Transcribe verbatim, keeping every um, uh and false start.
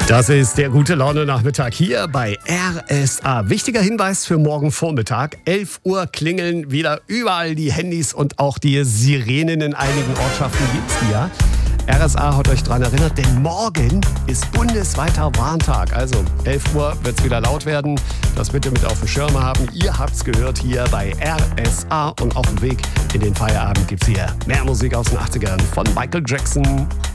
Das ist der gute Laune-Nachmittag hier bei R S A. Wichtiger Hinweis für morgen Vormittag. elf Uhr klingeln wieder überall die Handys und auch die Sirenen in einigen Ortschaften gibt's die ja. R S A hat euch daran erinnert, denn morgen ist bundesweiter Warntag. Also elf Uhr wird es wieder laut werden. Das bitte mit auf dem Schirm haben. Ihr habt's gehört hier bei R S A. Und auf dem Weg in den Feierabend gibt's hier mehr Musik aus den achtzigern von Michael Jackson.